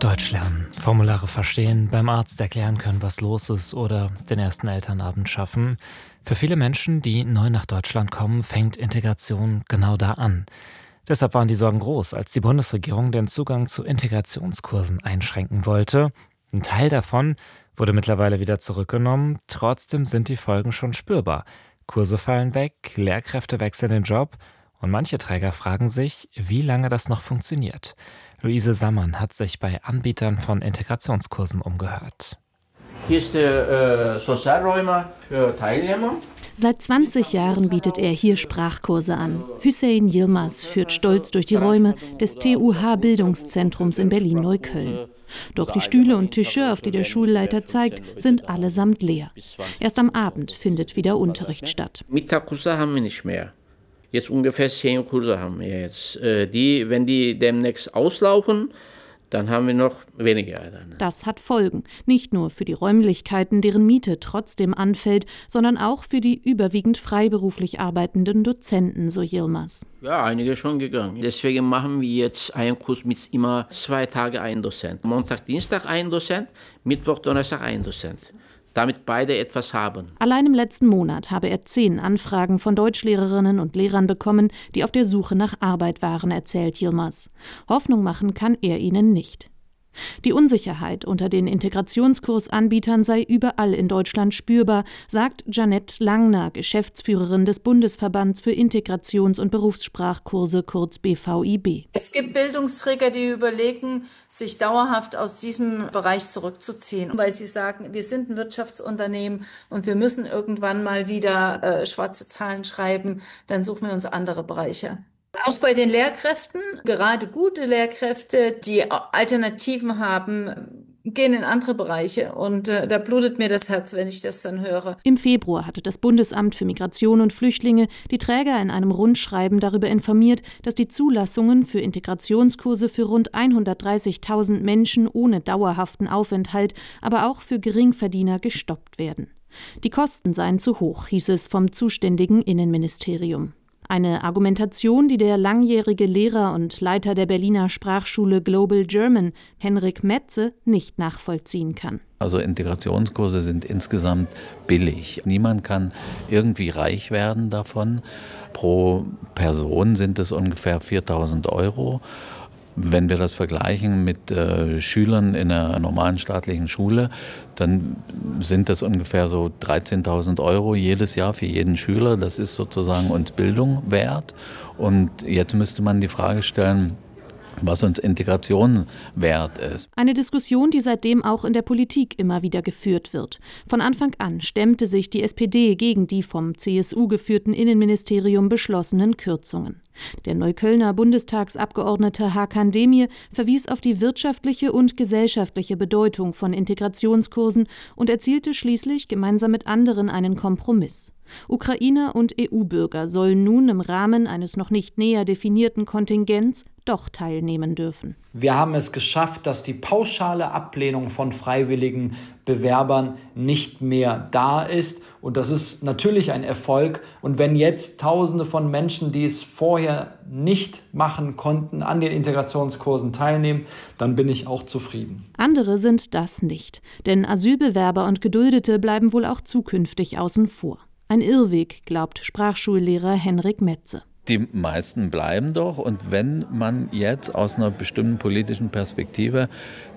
Deutsch lernen, Formulare verstehen, beim Arzt erklären können, was los ist oder den ersten Elternabend schaffen. Für viele Menschen, die neu nach Deutschland kommen, fängt Integration genau da an. Deshalb waren die Sorgen groß, als die Bundesregierung den Zugang zu Integrationskursen einschränken wollte. Ein Teil davon wurde mittlerweile wieder zurückgenommen, trotzdem sind die Folgen schon spürbar. Kurse fallen weg, Lehrkräfte wechseln den Job und manche Träger fragen sich, wie lange das noch funktioniert. Luise Sammann hat sich bei Anbietern von Integrationskursen umgehört. Hier ist der Sozialräumer für Teilnehmer. Seit 20 Jahren bietet er hier Sprachkurse an. Hüseyin Yilmaz führt stolz durch die Räume des TUH-Bildungszentrums in Berlin-Neukölln. Doch die Stühle und Tische, auf die der Schulleiter zeigt, sind allesamt leer. Erst am Abend findet wieder Unterricht statt. Mittagskurse haben wir nicht mehr. Jetzt ungefähr 10 Kurse haben wir jetzt. Wenn die demnächst auslaufen, dann haben wir noch weniger. Das hat Folgen. Nicht nur für die Räumlichkeiten, deren Miete trotzdem anfällt, sondern auch für die überwiegend freiberuflich arbeitenden Dozenten, so Yilmaz. Ja, einige schon gegangen. Deswegen machen wir jetzt einen Kurs mit immer 2 Tage ein Dozent. Montag, Dienstag ein Dozent, Mittwoch, Donnerstag ein Dozent. Damit beide etwas haben. Allein im letzten Monat habe er 10 Anfragen von Deutschlehrerinnen und Lehrern bekommen, die auf der Suche nach Arbeit waren, erzählt Yilmaz. Hoffnung machen kann er ihnen nicht. Die Unsicherheit unter den Integrationskursanbietern sei überall in Deutschland spürbar, sagt Jeanette Langner, Geschäftsführerin des Bundesverbands für Integrations- und Berufssprachkurse, kurz BVIB. Es gibt Bildungsträger, die überlegen, sich dauerhaft aus diesem Bereich zurückzuziehen, weil sie sagen, wir sind ein Wirtschaftsunternehmen und wir müssen irgendwann mal wieder schwarze Zahlen schreiben, dann suchen wir uns andere Bereiche. Auch bei den Lehrkräften, gerade gute Lehrkräfte, die Alternativen haben, gehen in andere Bereiche. Und da blutet mir das Herz, wenn ich das dann höre. Im Februar hatte das Bundesamt für Migration und Flüchtlinge die Träger in einem Rundschreiben darüber informiert, dass die Zulassungen für Integrationskurse für rund 130.000 Menschen ohne dauerhaften Aufenthalt, aber auch für Geringverdiener gestoppt werden. Die Kosten seien zu hoch, hieß es vom zuständigen Innenministerium. Eine Argumentation, die der langjährige Lehrer und Leiter der Berliner Sprachschule Global German, Henrik Metze, nicht nachvollziehen kann. Also Integrationskurse sind insgesamt billig. Niemand kann irgendwie reich werden davon. Pro Person sind es ungefähr 4.000 €. Wenn wir das vergleichen mit Schülern in einer normalen staatlichen Schule, dann sind das ungefähr so 13.000 € jedes Jahr für jeden Schüler. Das ist sozusagen uns Bildung wert. Und jetzt müsste man die Frage stellen, was uns Integration wert ist. Eine Diskussion, die seitdem auch in der Politik immer wieder geführt wird. Von Anfang an stemmte sich die SPD gegen die vom CSU geführten Innenministerium beschlossenen Kürzungen. Der Neuköllner Bundestagsabgeordnete Hakan Demir verwies auf die wirtschaftliche und gesellschaftliche Bedeutung von Integrationskursen und erzielte schließlich gemeinsam mit anderen einen Kompromiss. Ukrainer und EU-Bürger sollen nun im Rahmen eines noch nicht näher definierten Kontingents doch teilnehmen dürfen. Wir haben es geschafft, dass die pauschale Ablehnung von freiwilligen Bewerbern nicht mehr da ist. Und das ist natürlich ein Erfolg. Und wenn jetzt Tausende von Menschen, die es vorher nicht machen konnten, an den Integrationskursen teilnehmen, dann bin ich auch zufrieden. Andere sind das nicht. Denn Asylbewerber und Geduldete bleiben wohl auch zukünftig außen vor. Ein Irrweg, glaubt Sprachschullehrer Henrik Metze. Die meisten bleiben doch. Und wenn man jetzt aus einer bestimmten politischen Perspektive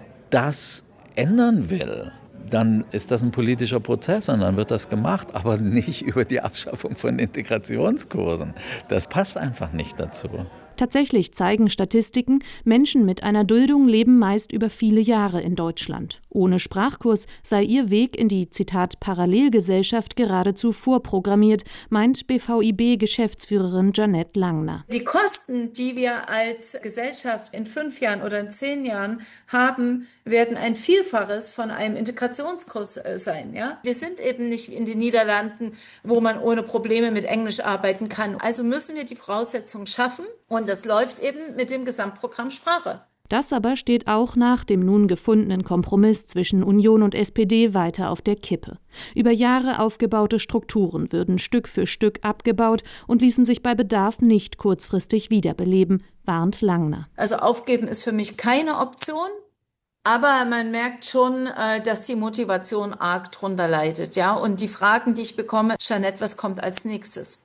das ändern will, dann ist das ein politischer Prozess und dann wird das gemacht, aber nicht über die Abschaffung von Integrationskursen. Das passt einfach nicht dazu. Tatsächlich zeigen Statistiken, Menschen mit einer Duldung leben meist über viele Jahre in Deutschland. Ohne Sprachkurs sei ihr Weg in die, Zitat, Parallelgesellschaft geradezu vorprogrammiert, meint BVIB-Geschäftsführerin Jeanette Langner. Die Kosten, die wir als Gesellschaft in 5 Jahren oder in 10 Jahren haben, werden ein Vielfaches von einem Integrationskurs sein. Ja? Wir sind eben nicht in den Niederlanden, wo man ohne Probleme mit Englisch arbeiten kann. Also müssen wir die Voraussetzungen schaffen und das läuft eben mit dem Gesamtprogramm Sprache. Das aber steht auch nach dem nun gefundenen Kompromiss zwischen Union und SPD weiter auf der Kippe. Über Jahre aufgebaute Strukturen würden Stück für Stück abgebaut und ließen sich bei Bedarf nicht kurzfristig wiederbeleben, warnt Langner. Also aufgeben ist für mich keine Option. Aber man merkt schon, dass die Motivation arg drunter leidet. Ja? Und die Fragen, die ich bekomme, Jeanette, was kommt als nächstes?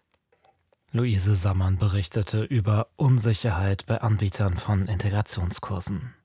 Luise Sammann berichtete über Unsicherheit bei Anbietern von Integrationskursen.